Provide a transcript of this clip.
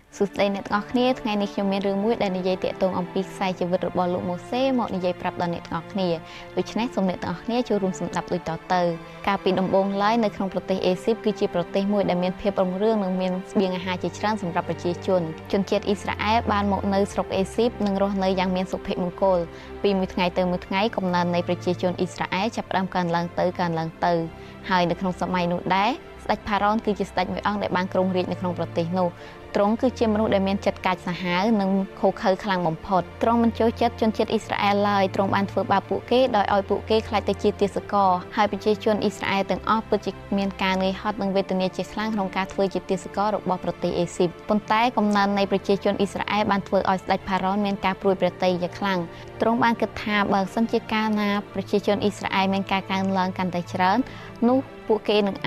សួស្តីអ្នកទាំងអស់គ្នាថ្ងៃនេះខ្ញុំមានរឿងមួយដែលនិយាយទាក់ទងអំពីខ្សែជីវិតរបស់លោកម៉ូសេមកនិយាយប្រាប់ដល់អ្នកទាំងអស់គ្នាដូច្នេះសូមអ្នកទាំងអស់គ្នាចូលរួមស្ដាប់ដូចតទៅកាលពីដំបូងឡើយនៅក្នុងប្រទេសអេស៊ីបគឺជាប្រទេសមួយដែលមានភាពរុងរឿងនិងមានស្បៀងអាហារជាច្រើនសម្រាប់ប្រជាជនជាតិអ៊ីស្រាអែលបានមកនៅស្រុកអេស៊ីបនិងរស់នៅយ៉ាងមានសុភមង្គលពីមួយថ្ងៃទៅមួយថ្ងៃកំណើននៃប្រជាជនអ៊ីស្រាអែលចាប់ផ្ដើមកើនឡើងទៅហើយនៅក្នុងសម័យនោះដែរស្ដេចផារ៉ុនគឺជាស្ដេចមួយអង្គដែលបានគ្រងរាជ្យនៅក្នុងប្រទេសនោះទ្រង់គឺជាមនុស្សដែលមានចិត្តកាចសាហាវនិងខុសខើខ្លាំងបំផុតទ្រង់មិនចូលចិត្តជនជាតិអ៊ីស្រាអែលឡើយទ្រង់បានធ្វើបាបពួកគេដោយឲ្យពួកគេខ្លាចទៅជាទាសករហើយប្រជាជនអ៊ីស្រាអែលទាំងអស់ពិតជាមានការនឿយហត់និងវេទនាជាខ្លាំងក្នុងការធ្វើជាទាសកររបស់ប្រទេសអេស៊ីបប៉ុន្តែកំណើននៃប្រជាជនអ៊ីស្រាអែលបានធ្វើឲ្យស្ដេចផារ៉ុនមានការព្រួយប្រទ័យយ៉ាងខ្លាំងទ្រង់បានគិតថាបើសិនជាកាលណាប្រជាជនអ៊ីស្រាអែលមានការកើនឡើងកាន់តែច្រើននោះពួកគេនឹង